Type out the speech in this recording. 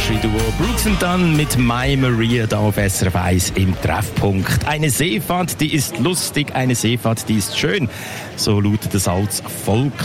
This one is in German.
Country-Duo Brooks & Dunn mit My Maria da auf SRF 1 im Treffpunkt. Eine Seefahrt, die ist lustig, eine Seefahrt, die ist schön. So lautet das als Volkslied.